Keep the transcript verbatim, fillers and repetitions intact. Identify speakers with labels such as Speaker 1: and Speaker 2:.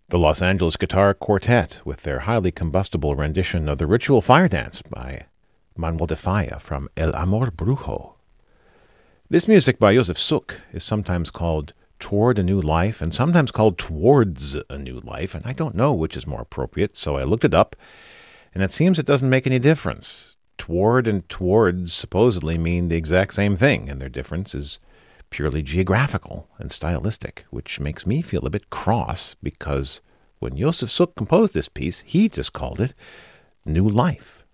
Speaker 1: The Los Angeles Guitar Quartet with their highly combustible rendition of the Ritual Fire Dance by Manuel de Falla from El Amor Brujo. This music by Josef Suk is sometimes called Toward a New Life and sometimes called Towards a New Life, and I don't know which is more appropriate, so I looked it up, and it seems it doesn't make any difference. Toward and towards supposedly mean the exact same thing, and their difference is purely geographical and stylistic, which makes me feel a bit cross because when Josef Suk composed this piece, he just called it New Life.